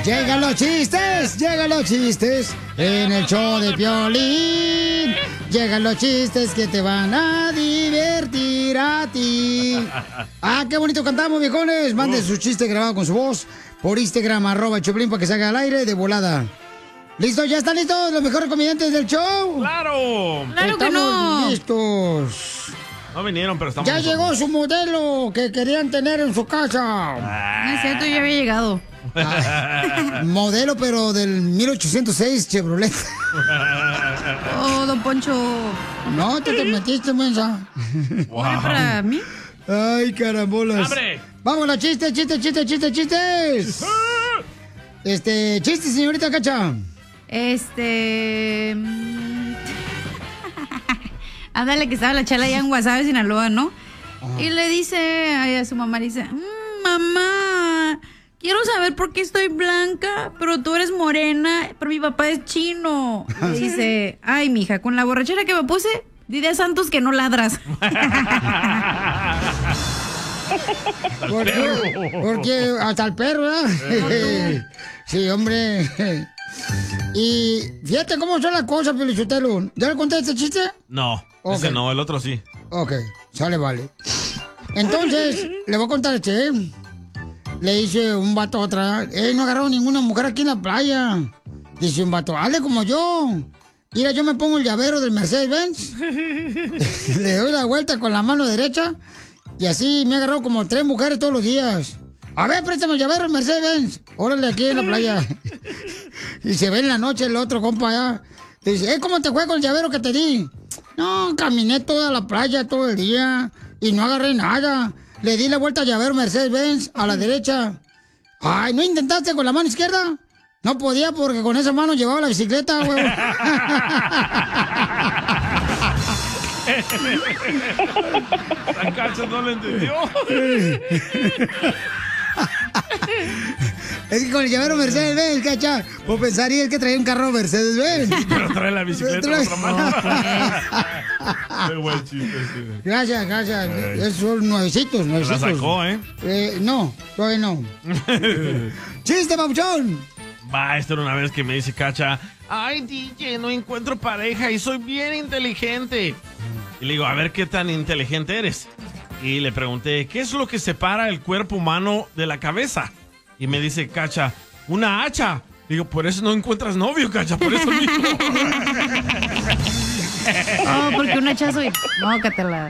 Llegan los chistes en el show de Piolín. Llegan los chistes que te van a divertir a ti. Ah, qué bonito cantamos, viejones. Manden su chiste grabado con su voz por Instagram, @Choplin, para que salga al aire de volada. ¿Listo? ¿Ya están listos los mejores comediantes del show? ¡Claro! ¡Claro que no! ¡Listos! No vinieron, pero estamos... Ya llegó su modelo que querían tener en su casa. No es cierto, ya había llegado. Modelo, pero del 1806 Chevrolet. Oh, don Poncho. No, te metiste, mensa. Wow. ¿Para mí? Ay, carambolas. ¡Abre! Vamos, la chistes. Chistes, señorita Cacha. Ándale, que estaba la chala allá en Guasave, Sinaloa, ¿no? Ajá. Y le dice a su mamá, dice, mamá, quiero saber por qué estoy blanca, pero tú eres morena, pero mi papá es chino. Y dice, ay, mija, con la borrachera que me puse, diré a Santos que no ladras. Porque hasta el perro, ¿verdad? Sí, hombre. Y fíjate cómo son las cosas, Pelichotelo. ¿Ya le conté este chiste? No, okay. Ese no, el otro sí. Ok, sale, vale. Entonces, le voy a contar este, ¿eh? Le dice un vato a otra, no agarraron ninguna mujer aquí en la playa. Dice un vato, hazle como yo. Mira, yo me pongo el llavero del Mercedes-Benz. Le doy la vuelta con la mano derecha. Y así me he agarrado como 3 mujeres todos los días. A ver, préstame el llavero del Mercedes-Benz. Órale, aquí en la playa. Y se ve en la noche el otro compa allá. Dice, ¿cómo te fue con el llavero que te di? No, caminé toda la playa todo el día y no agarré nada. Le di la vuelta al llavero Mercedes-Benz a la derecha. Ay, ¿no intentaste con la mano izquierda? No podía porque con esa mano llevaba la bicicleta, güey. La Cacha no lo entendió. Es que con el llavero Mercedes-Benz, Cacha, pues pensaría el que traía un carro Mercedes-Benz. Pero trae la bicicleta en otra mano. Qué buen chiste, sí. Gracias. Esos son nuevecitos. Se la sacó, No, todavía no. ¡Chiste, papuchón! Va, esta era una vez que me dice Cacha, ay, DJ, no encuentro pareja y soy bien inteligente. Y le digo, a ver, ¿qué tan inteligente eres? Y le pregunté, ¿qué es lo que separa el cuerpo humano de la cabeza? Y me dice Cacha, una hacha. Digo, por eso no encuentras novio, Cacha, por eso mismo. Oh, porque un hachazo y... Mócatela.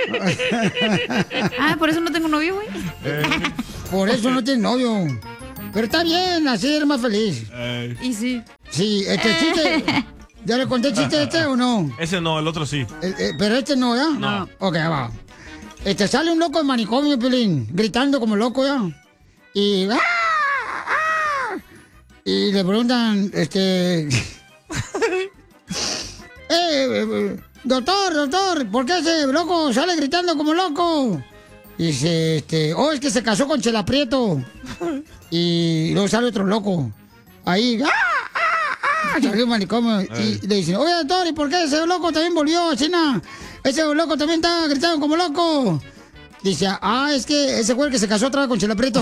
Por eso no tengo novio, güey. Por eso no tienes novio. Pero está bien, así eres más feliz. Y sí. Sí, chiste. ¿Ya le conté chiste o no? Ese no, el otro sí. Pero este no, ¿ya? No. Ok, va. Sale un loco de manicomio, Pelín, gritando como loco, ¿ya? Y... Y le preguntan, doctor, ¿por qué ese loco sale gritando como loco? Dice, es que se casó con Chela Prieto. Y luego sale otro loco. Ahí, salió un manicomio. Y le dicen, oye, doctor, ¿y por qué ese loco también volvió, China? Ese loco también está gritando como loco. Dice, es que ese fue el que se casó otra vez con Chela Prieto.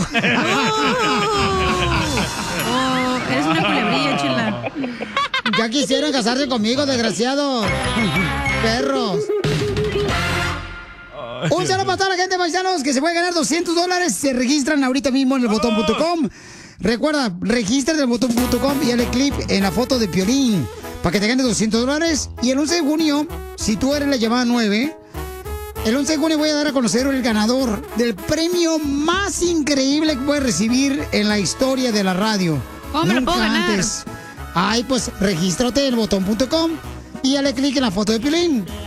Eres una culebrilla, Chela. Ya quisieron casarse conmigo, desgraciados. Perros. Un saludo para toda la gente, paisanos, que se puede ganar $200. Se registran ahorita mismo en el botón.com. Recuerda, registra en el botón.com y dale clic en la foto de Piolín para que te ganes $200. Y el 11 de junio, si tú eres la llamada 9, el 11 de junio voy a dar a conocer el ganador del premio más increíble que puedes recibir en la historia de la radio. ¿Cómo me lo puedo ganar? Pues regístrate en el botón.com y dale clic en la foto de Piolín.